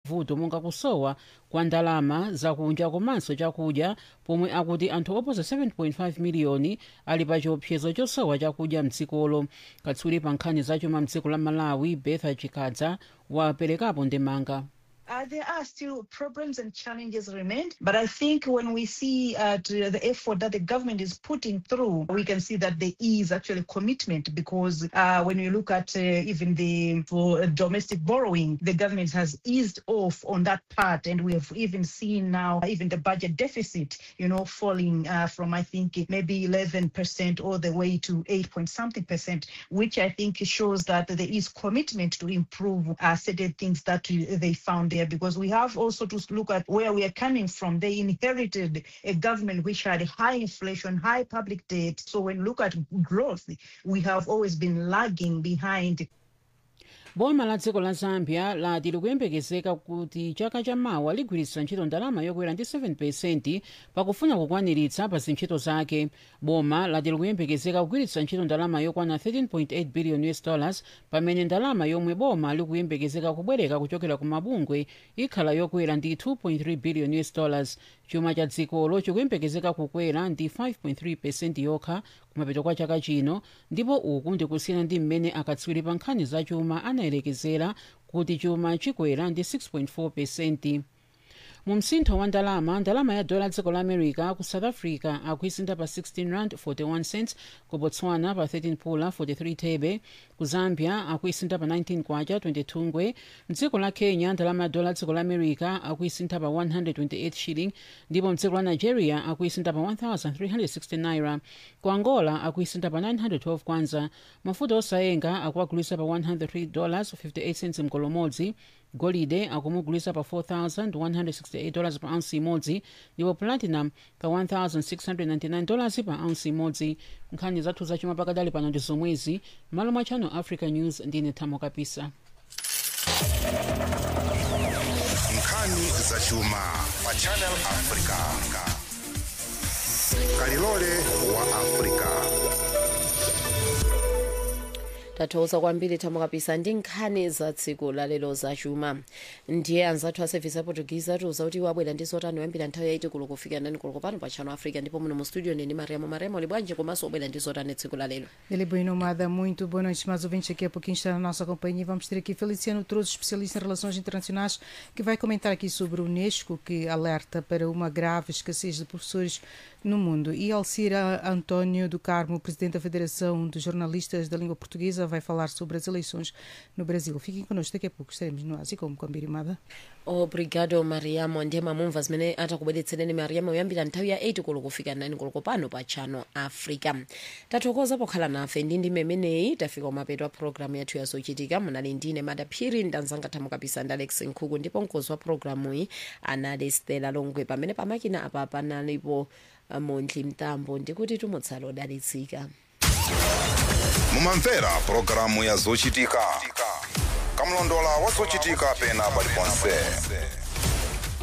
mavuto monga kusowa kwa ndalama zakunja komanso chakudya, pomwe akuti anthu oposa 7.5 miliyoni ali pa chiopsezo chosowa chakudya mdzikolo. Katswiri pa nkhani zachuma mdziko la Malawi, Betha Chikadza, waperekapo ndemanga. There are still problems and challenges remain, but I think when we see the effort that the government is putting through, we can see that there is actually commitment, because when you look at even for domestic borrowing, the government has eased off on that part, and we have even seen now even the budget deficit, falling from I think maybe 11% all the way to 8-point-something%, which I think shows that there is commitment to improve certain things that they found there. Because we have also to look at where we are coming from. They inherited a government which had high inflation, high public debt. So when you look at growth, we have always been lagging behind. Boma la dziko la Zambia lati likuyembekezeka kuti chaka chamawa ligwiritsa ntchito ndalama yokwera ndi 7% pakufuna kukwaniritsa pa zintchito zake. Boma lati likuyembekezeka kugwiritsa ntchito ndalama yokwana $13.8 billion, pamene ndalama yomwe boma likuyembekezeka kubwereka kuchokera ku mabungwe ikhala yokwera ndi $2.3 billion. Chuma cha dzikolo chikuyembekezeka kukwera ndi 5.3% yokha kumapeto kwa chaka chino, ndipo uku ndikusiyana ndi mmene akatswiri pa nkhani za chuma anayerekezera kuti chuma chikwera ndi 6.4%. Mu msintho wa ndalama ya dola dziko la America ku South Africa akuisintha pa 16 rand 41 cents, ku Botswana pa 13 pula 43 thebe, ku Zambia akuisintha pa 19 kwacha 22 ngwe. Mdziko la Kenya ndalama ya dola dziko la America akuisintha pa 128 shilling, ndipo mdziko la Nigeria akuisintha pa 1360 naira. Ku Angola akuisintha pa 912 kwanza. Mafuta osayenga akuagulisa pa $103.58 mgolo modzi. Golide akumugulisa pa $4,168 pa ounce imodzi, ndipo platinum pa $1,699 pa ounce imodzi. Nkhani zathu zachuma pakadali pano ndi zomwezi. Malo mwa Channel Africa News, ndine Thamo Kapisa. Nkhani zachuma pa Channel Africa. Kalilole wa Africa. Tathokoza kwambiri Thamo Kapisa ndi nkhani za tsiku la lero za chuma. Ndiye anzathu a service ya Portuguese atiuza kuti wabwera ndi zotani kuyambira nthawi yaiti kulo kufika ndani kulo pano pa Channel Africa, ndipo muno mu studio ndi Mariamo ali bwanji komanso wabwera ndi zotani tsiku la lero. Ele bem nomada, muito boa noite, mais ouvintes, aqui a pouquinho está na nossa companhia. Vamos ter aqui Feliciano Trouxe, especialista em relações internacionais, que vai comentar aqui sobre o Unesco, que alerta para uma grave escassez de professores no mundo. E Alcira António do Carmo, presidente da Federação de Jornalistas da Língua Portuguesa, vai falar sobre as eleições no Brasil. Fiquem connosco, daqui a pouco estaremos no Ásia como Mada. Obrigado Mariamo, ndiye mamumva zimene atakubweretsereni Mariamo kuyambira nthawi ya 8 kulo kufika 9 kulo pano pa Channel Africa. Tathokoza pokhala nafe ndi ndime imeneyi tafika kumapeto a programu yathu ya zochitika. Munali ndine Madaphiri, ndanzanga Thamo Kapisa ndi Alex Nkhuku, ndipo mkonzi wa programu iyi anali Stella Longwe, pamene pamakina apa panalipo Mondli Mtambo. Ndikuti tumutsala odalitsika. Mumamvera programu ya zochitika. Kamlondola wa zochitika pena paliponse.